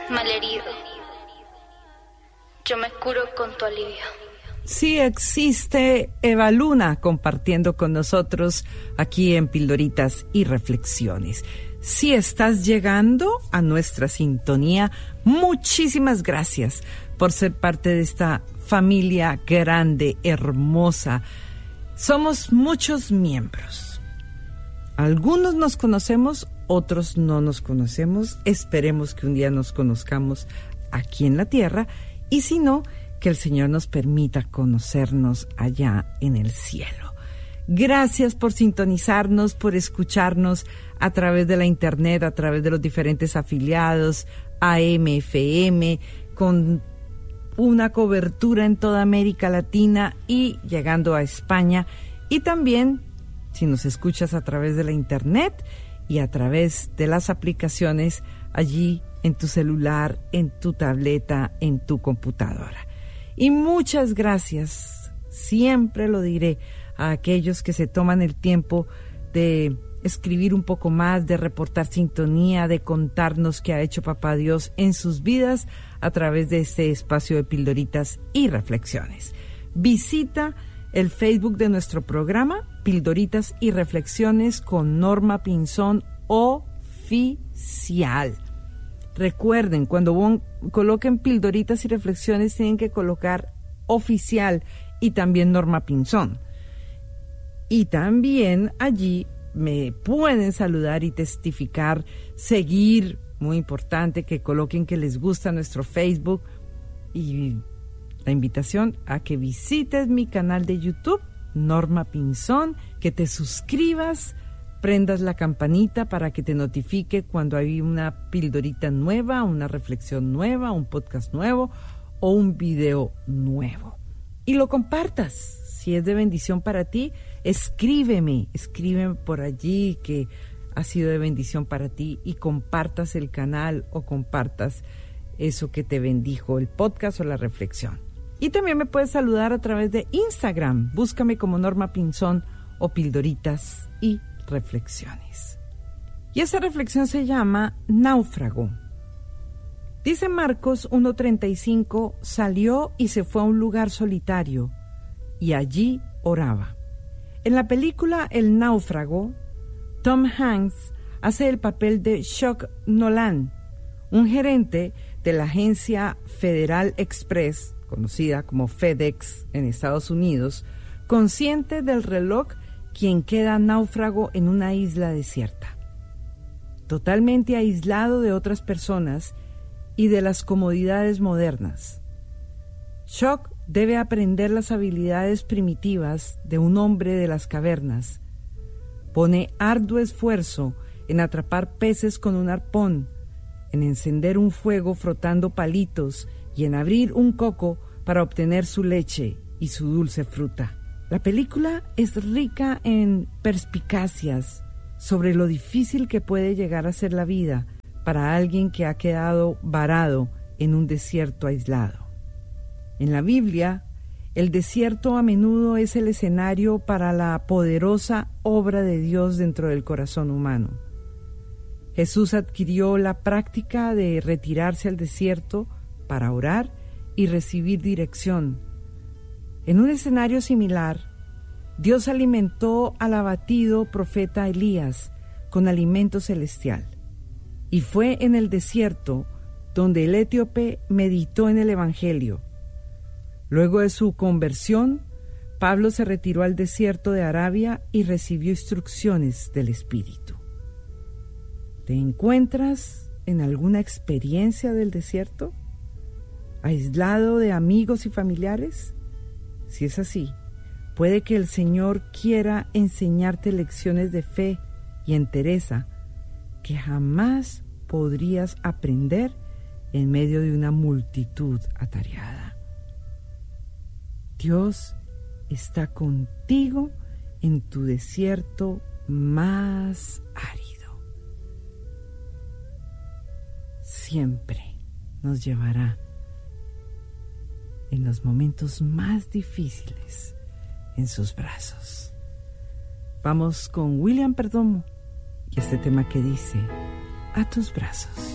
malherido. Yo me curo con tu alivio. Sí existe Eva Luna compartiendo con nosotros aquí en Pildoritas y Reflexiones. Si estás llegando a nuestra sintonía, muchísimas gracias por ser parte de esta familia grande, hermosa. Somos muchos miembros. Algunos nos conocemos, otros no nos conocemos. Esperemos que un día nos conozcamos aquí en la tierra y si no, que el Señor nos permita conocernos allá en el cielo. Gracias por sintonizarnos, por escucharnos a través de la internet, a través de los diferentes afiliados, AM, FM, con una cobertura en toda América Latina y llegando a España. Y también, si nos escuchas a través de la internet y a través de las aplicaciones allí en tu celular, en tu tableta, en tu computadora. Y muchas gracias, siempre lo diré, a aquellos que se toman el tiempo de escribir un poco más, de reportar sintonía, de contarnos qué ha hecho Papá Dios en sus vidas a través de este espacio de Pildoritas y Reflexiones. Visita el Facebook de nuestro programa, Pildoritas y Reflexiones con Norma Pinzón Oficial. Recuerden, cuando coloquen Pildoritas y Reflexiones, tienen que colocar Oficial y también Norma Pinzón. Y también allí me pueden saludar y testificar, seguir, muy importante que coloquen que les gusta nuestro Facebook y la invitación a que visites mi canal de YouTube, Norma Pinzón, que te suscribas, prendas la campanita para que te notifique cuando hay una pildorita nueva, una reflexión nueva, un podcast nuevo o un video nuevo. Y lo compartas. Si es de bendición para ti, escríbeme por allí que ha sido de bendición para ti y compartas el canal o compartas eso que te bendijo, el podcast o la reflexión. Y también me puedes saludar a través de Instagram. Búscame como Norma Pinzón o Pildoritas y Reflexiones. Y esa reflexión se llama Náufrago. Dice Marcos 1:35, salió y se fue a un lugar solitario y allí oraba. En la película El Náufrago, Tom Hanks hace el papel de Chuck Nolan, un gerente de la agencia Federal Express, conocida como FedEx en Estados Unidos, consciente del reloj, quien queda náufrago en una isla desierta, totalmente aislado de otras personas y de las comodidades modernas. Chuck debe aprender las habilidades primitivas de un hombre de las cavernas. Pone arduo esfuerzo en atrapar peces con un arpón, en encender un fuego frotando palitos y en abrir un coco para obtener su leche y su dulce fruta. La película es rica en perspicacias sobre lo difícil que puede llegar a ser la vida para alguien que ha quedado varado en un desierto aislado. En la Biblia, el desierto a menudo es el escenario para la poderosa obra de Dios dentro del corazón humano. Jesús adquirió la práctica de retirarse al desierto para orar y recibir dirección. En un escenario similar, Dios alimentó al abatido profeta Elías con alimento celestial. Y fue en el desierto donde el etíope meditó en el Evangelio. Luego de su conversión, Pablo se retiró al desierto de Arabia y recibió instrucciones del Espíritu. ¿Te encuentras en alguna experiencia del desierto? ¿Aislado de amigos y familiares? Si es así, puede que el Señor quiera enseñarte lecciones de fe y entereza que jamás podrías aprender en medio de una multitud atareada. Dios está contigo en tu desierto más árido. Siempre nos llevará en los momentos más difíciles en sus brazos. Vamos con William Perdomo y este tema que dice: a tus brazos.